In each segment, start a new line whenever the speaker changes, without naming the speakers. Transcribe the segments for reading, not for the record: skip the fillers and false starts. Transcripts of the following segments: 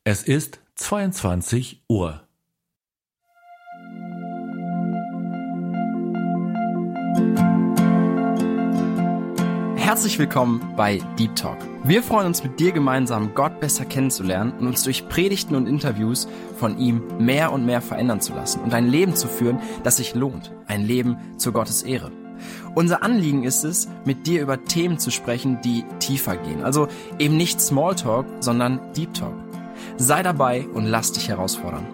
Es ist 22 Uhr.
Herzlich willkommen bei Deep Talk. Wir freuen uns, mit dir gemeinsam Gott besser kennenzulernen und uns durch Predigten und Interviews von ihm mehr und mehr verändern zu lassen und ein Leben zu führen, das sich lohnt. Ein Leben zur Gottes Ehre. Unser Anliegen ist es, mit dir über Themen zu sprechen, die tiefer gehen. Also eben nicht Smalltalk, sondern Deep Talk. Sei dabei und lass dich herausfordern.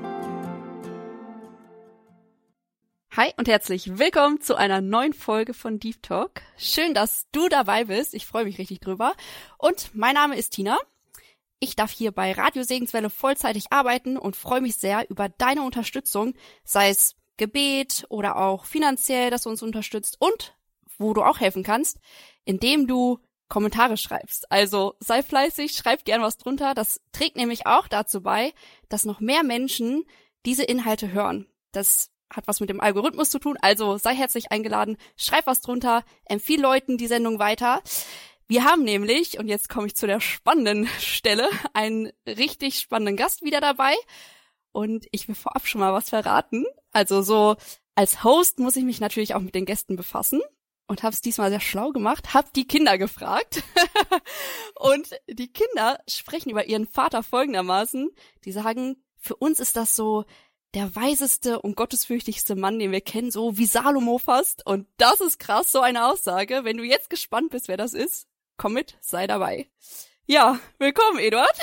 Hi und herzlich willkommen zu einer neuen Folge von Deep Talk. Schön, dass du dabei bist. Ich freue mich richtig drüber. Und mein Name ist Tina. Ich darf hier bei Radio Segenswelle vollzeitig arbeiten und freue mich sehr über deine Unterstützung, sei es Gebet oder auch finanziell, dass du uns unterstützt und wo du auch helfen kannst, indem du Kommentare schreibst. Also sei fleißig, schreib gern was drunter. Das trägt nämlich auch dazu bei, dass noch mehr Menschen diese Inhalte hören. Das hat was mit dem Algorithmus zu tun, also sei herzlich eingeladen, schreib was drunter, empfiehl Leuten die Sendung weiter. Wir haben nämlich, und jetzt komme ich zu der spannenden Stelle, einen richtig spannenden Gast wieder dabei und ich will vorab schon mal was verraten. Also so als Host muss ich mich natürlich auch mit den Gästen befassen und habe es diesmal sehr schlau gemacht, habe die Kinder gefragt und die Kinder sprechen über ihren Vater folgendermaßen, die sagen, für uns ist das so der weiseste und gottesfürchtigste Mann, den wir kennen, so wie Salomo fast. Und das ist krass, so eine Aussage. Wenn du jetzt gespannt bist, wer das ist, komm mit, sei dabei. Ja, willkommen, Eduard.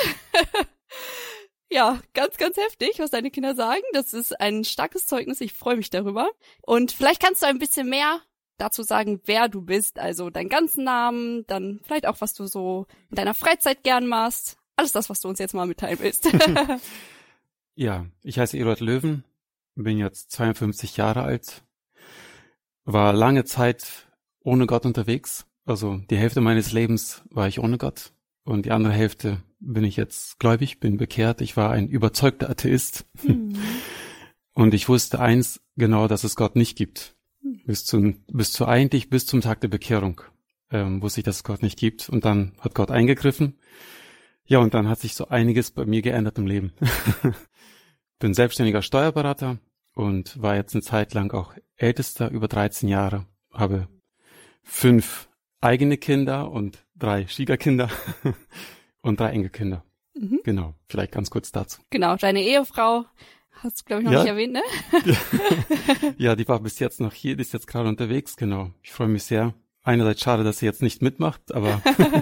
Ja, ganz, ganz heftig, was deine Kinder sagen. Das ist ein starkes Zeugnis, ich freue mich darüber. Und vielleicht kannst du ein bisschen mehr dazu sagen, wer du bist, also deinen ganzen Namen, dann vielleicht auch, was du so in deiner Freizeit gern machst. Alles das, was du uns jetzt mal mitteilen willst.
Ja, ich heiße Eduard Löwen, bin jetzt 52 Jahre alt, war lange Zeit ohne Gott unterwegs. Also die Hälfte meines Lebens war ich ohne Gott und die andere Hälfte bin ich jetzt gläubig, bin bekehrt. Ich war ein überzeugter Atheist und ich wusste eins genau, dass es Gott nicht gibt. Bis zum Tag der Bekehrung wusste ich, dass es Gott nicht gibt und dann hat Gott eingegriffen. Ja, und dann hat sich so einiges bei mir geändert im Leben. Bin selbstständiger Steuerberater und war jetzt eine Zeit lang auch Ältester, über 13 Jahre, habe 5 eigene Kinder und 3 Schwiegerkinder und 3 Enkelkinder. Mhm. Genau, vielleicht ganz kurz dazu.
Genau, deine Ehefrau hast du, glaube ich, noch nicht erwähnt, ne?
Ja, die war bis jetzt noch hier, die ist jetzt gerade unterwegs, genau. Ich freue mich sehr. Einerseits schade, dass sie jetzt nicht mitmacht, aber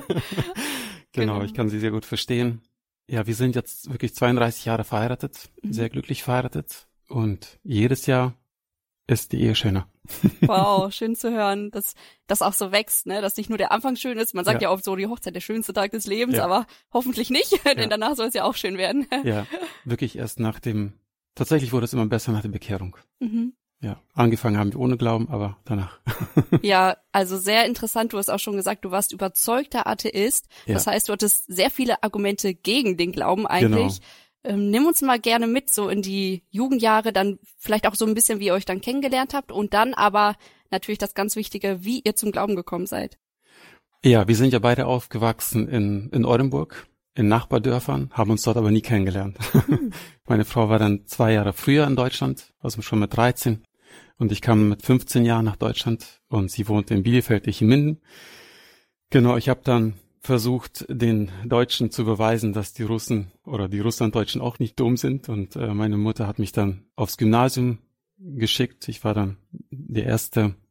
genau, ich kann sie sehr gut verstehen. Ja, wir sind jetzt wirklich 32 Jahre verheiratet, sehr glücklich verheiratet und jedes Jahr ist die Ehe schöner.
Wow, schön zu hören, dass das auch so wächst, ne, dass nicht nur der Anfang schön ist. Man sagt ja oft so, die Hochzeit der schönste Tag des Lebens, aber hoffentlich nicht, denn danach soll es ja auch schön werden.
Ja, wirklich erst tatsächlich wurde es immer besser nach der Bekehrung. Mhm. Ja, angefangen haben wir ohne Glauben, aber danach.
Ja, also sehr interessant. Du hast auch schon gesagt, du warst überzeugter Atheist. Ja. Das heißt, du hattest sehr viele Argumente gegen den Glauben eigentlich. Genau. Nimm uns mal gerne mit so in die Jugendjahre, dann vielleicht auch so ein bisschen, wie ihr euch dann kennengelernt habt und dann aber natürlich das ganz Wichtige, wie ihr zum Glauben gekommen seid.
Ja, wir sind ja beide aufgewachsen in Oldenburg, in Nachbardörfern, haben uns dort aber nie kennengelernt. Meine Frau war dann 2 Jahre früher in Deutschland, also schon mit 13. Und ich kam mit 15 Jahren nach Deutschland und sie wohnte in Bielefeld, ich in Minden. Genau, ich habe dann versucht, den Deutschen zu beweisen, dass die Russen oder die Russlanddeutschen auch nicht dumm sind. Und meine Mutter hat mich dann aufs Gymnasium geschickt. Ich war dann der erste